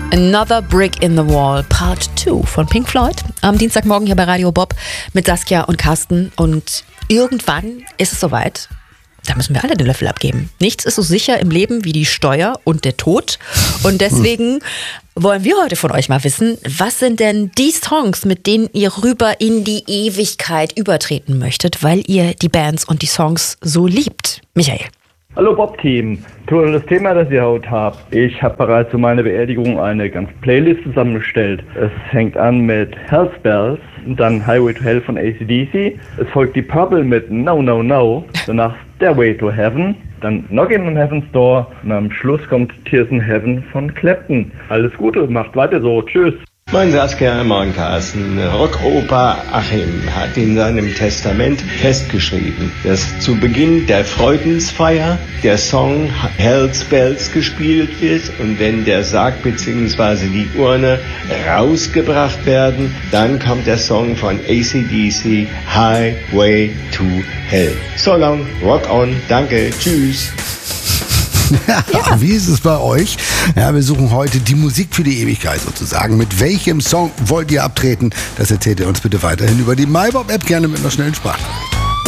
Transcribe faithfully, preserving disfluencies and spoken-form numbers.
Another Brick in the Wall, Part zwei von Pink Floyd. Am Dienstagmorgen hier bei Radio Bob mit Saskia und Carsten. Und irgendwann ist es soweit, da müssen wir alle den Löffel abgeben. Nichts ist so sicher im Leben wie die Steuer und der Tod. Und deswegen wollen wir heute von euch mal wissen, was sind denn die Songs, mit denen ihr rüber in die Ewigkeit übertreten möchtet, weil ihr die Bands und die Songs so liebt. Michael. Hallo Bob-Team, tolles Thema, das ihr heute habt. Ich habe bereits zu meiner Beerdigung eine ganze Playlist zusammengestellt. Es fängt an mit Hell's Bells, dann Highway to Hell von A C D C. Es folgt die Purple mit No No No, danach Stairway to Heaven, dann Knockin' on Heaven's Door und am Schluss kommt Tears in Heaven von Clapton. Alles Gute, macht weiter so, tschüss. Mein Saskia, mein Carsten, Rockoper Achim hat in seinem Testament festgeschrieben, dass zu Beginn der Freudensfeier der Song Hell's Bells gespielt wird und wenn der Sarg bzw. die Urne rausgebracht werden, dann kommt der Song von A C D C, Highway to Hell. So long, rock on, danke, tschüss. Ja, ja. Wie ist es bei euch? Ja, wir suchen heute die Musik für die Ewigkeit sozusagen. Mit welchem Song wollt ihr abtreten? Das erzählt ihr uns bitte weiterhin über die MyBob-App, gerne mit einer schnellen Sprache.